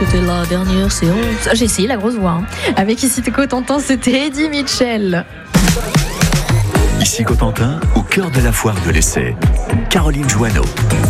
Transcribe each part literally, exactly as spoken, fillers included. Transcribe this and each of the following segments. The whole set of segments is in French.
C'était la dernière séance. J'ai essayé la grosse voix. Hein. Avec ici Cotentin, c'était Eddie Mitchell. Ici Cotentin, au cœur de la foire de l'essai. Caroline Joanneau.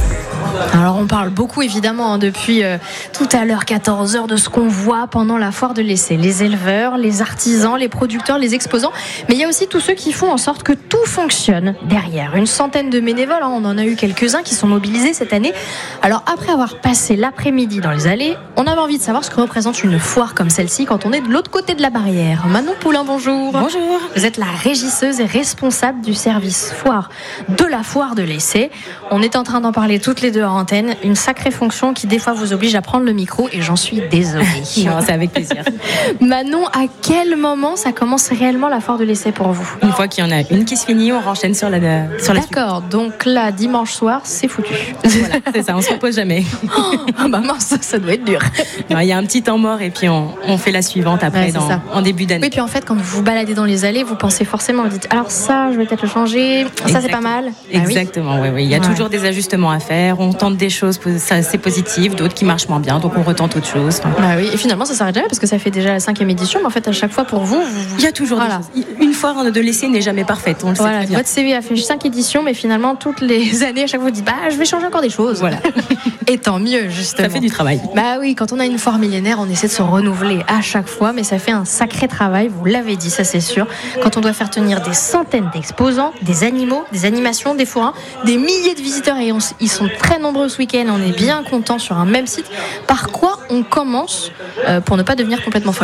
Alors on parle beaucoup évidemment hein, depuis euh, tout à l'heure quatorze heures de ce qu'on voit pendant la foire de l'essai. Les éleveurs, les artisans, les producteurs, les exposants. Mais il y a aussi tous ceux qui font en sorte que tout fonctionne derrière. Une centaine de bénévoles, hein, on en a eu quelques-uns qui sont mobilisés cette année. Alors après avoir passé l'après-midi dans les allées, on avait envie de savoir ce que représente une foire comme celle-ci quand on est de l'autre côté de la barrière. Manon Poulain, bonjour. Bonjour. Vous êtes la régisseuse et responsable du service foire de la foire de l'essai. On est en train d'en parler toutes les deux en antenne, une sacrée fonction qui des fois vous oblige à prendre le micro et j'en suis désolée. Non, c'est avec plaisir. Manon, à quel moment ça commence réellement la foire de l'essai pour vous ? Une fois qu'il y en a une qui se finit, on renchaîne sur la, sur la suite. D'accord, donc là, dimanche soir, c'est foutu. Voilà, c'est ça, on se repose jamais. Oh, bah mince, ça doit être dur. Non, il y a un petit temps mort et puis on, on fait la suivante après Ouais, dans, en début d'année. Oui, puis en fait, quand vous vous baladez dans les allées, vous pensez forcément, vous dites, alors ça, je vais peut-être le changer, ça Exactement. c'est pas mal. Exactement, oui, oui. Il y a Ouais. toujours des ajustements à faire, on tente des choses assez positives, d'autres qui marchent moins bien, donc on retente autre chose. Enfin, Bah oui, et finalement, ça s'arrête jamais parce que ça fait déjà la cinquième édition, mais en fait, à chaque fois, pour vous, vous... il y a toujours Voilà. des choses. Une foire de l'essai n'est jamais parfaite, on le Voilà, sait très bien. votre C V a fait cinq éditions, mais finalement, toutes les années, à chaque fois, vous dites, bah, je vais changer encore des choses. Voilà. Et tant mieux, justement. Ça fait du travail. Bah oui, quand on a une foire millénaire, on essaie de se renouveler à chaque fois, mais ça fait un sacré travail, vous l'avez dit, ça c'est sûr. Quand on doit faire tenir des centaines d'exposants, des animaux, des animations, des forains, des milliers de visiteurs, et on, ils sont très nombreux ce week-end, on est bien contents sur un même site. Par quoi on commence euh, pour ne pas devenir complètement folle ?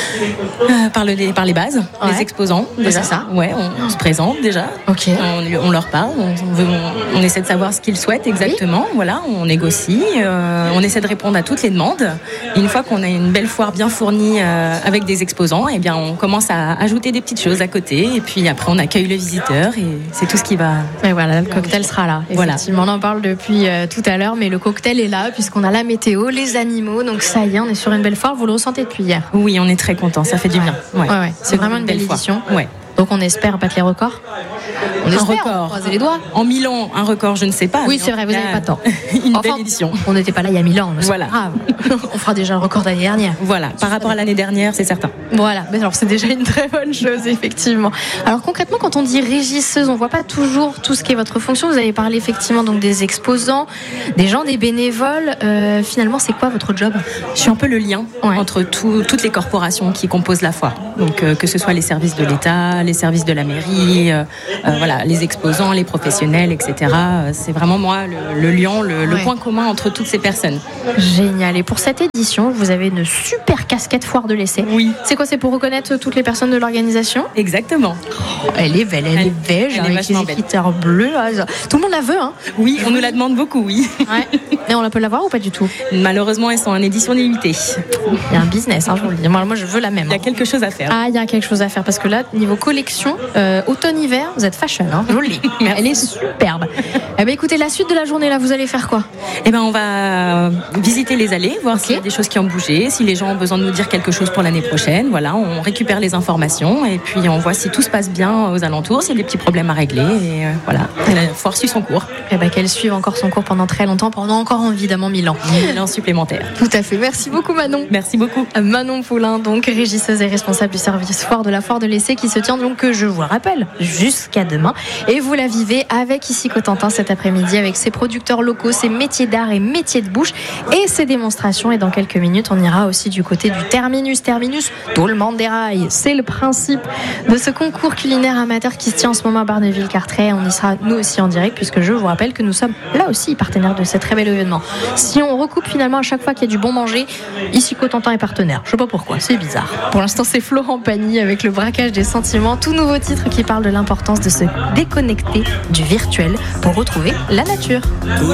Euh, par, le, par les bases, Ouais. les exposants, Bah, déjà. c'est ça. Ouais, on, on se présente déjà. Ok. On, on leur parle, on, on, veut- on- on essaie de savoir ce qu'ils souhaitent exactement. Voilà, on négocie, euh, on essaie de répondre à toutes les demandes. Et une fois qu'on a une belle foire bien fournie euh, avec des exposants, eh bien, on commence à ajouter des petites choses à côté. Et puis après, on accueille le visiteur et c'est tout ce qui va. Et voilà, le cocktail sera là. Voilà. Effectivement, on en parle depuis euh, tout à l'heure, mais le cocktail est là puisqu'on a la météo, les animaux, donc ça y est, on est sur une belle foire. Vous le ressentez depuis hier ? Oui, on est très content, ça fait du bien. Ouais, ouais, c'est vraiment une belle foire. édition. Ouais. Donc on espère battre les records. On Un espère, record. croisez les doigts. En Milan, un record, je ne sais pas. Oui, mais c'est en vrai, tout vous cas, n'avez pas tort. Une Enfin, belle édition. On n'était pas là il y a mille ans, mais c'est Voilà. pas grave. On fera déjà le record d'année dernière. Voilà, par rapport à l'année dernière, c'est certain. Voilà, mais alors c'est déjà une très bonne chose, effectivement. Alors concrètement, quand on dit régisseuse, on voit pas toujours tout ce qui est votre fonction. Vous avez parlé effectivement donc des exposants, des gens, des bénévoles. Euh, finalement, c'est quoi votre job ? Je suis un peu le lien Ouais. entre tout- toutes les corporations qui composent la foire. Donc euh, que ce soit les services de l'État, les services de la mairie, euh, euh, voilà, les exposants, les professionnels, et cetera. Euh, C'est vraiment moi le, le lien, le, le Ouais. point commun entre toutes ces personnes. Génial. Et pour cette édition, vous avez une super casquette foire de l'essai. Oui. C'est quoi ? C'est pour reconnaître toutes les personnes de l'organisation ? Exactement. Elle est belle, elle, Elle- est beige elle est avec les vachement belle. écriteures bleues. Ah, ça- Tout le monde la veut, hein ? Oui, on nous la demande beaucoup, oui. Ouais. Et on la peut l'avoir ou pas du tout ? Malheureusement, elles sont en édition limitée. Il y a un business, hein, je vous le dis. Moi, moi, je veux la même. Il y a hein. quelque chose à faire. Ah, il y a quelque chose à faire parce que là, niveau collection, euh, automne-hiver, vous êtes fashion, hein, je vous le dis. Elle est superbe. Eh ben, écoutez, la suite de la journée, là, vous allez faire quoi ? Eh ben, on va visiter les allées, voir s'il y a des choses qui ont bougé, si les gens ont besoin de nous dire quelque chose pour l'année prochaine. Voilà, on récupère les informations et puis on voit si tout se passe bien aux alentours, s'il y a des petits problèmes à régler. Et euh, voilà, et la foire suit son cours. Eh ben, qu'elle suive encore son cours pendant très longtemps, pendant encore évidemment mille ans. mille ans supplémentaires. Tout à fait. Merci beaucoup, Manon. Merci beaucoup. Manon Poulain, donc régisseuse et responsable du service foire de la foire de l'essai qui se tient donc, que je vous le rappelle, jusqu'à demain. Et vous la vivez avec ici Cotentin cet après-midi avec ses producteurs locaux, ses métiers d'art et métiers de bouche et ses démonstrations. Et dans quelques minutes, on ira aussi du côté du Terminus. Terminus, tout le monde déraille. C'est le principe de ce concours culinaire amateur qui se tient en ce moment à Barneville-Carteret. On y sera nous aussi en direct puisque je vous rappelle que nous sommes là aussi partenaires de ce très bel événement. Si on recoupe finalement à chaque fois qu'il y a du bon manger, ici Cotentin est partenaire. Je sais pas pourquoi, c'est bizarre. Pour l'instant, c'est Florent Pagny avec le braquage des sentiments, tout nouveau titre qui parle de l'importance de se déconnecter du virtuel pour retrouver la nature.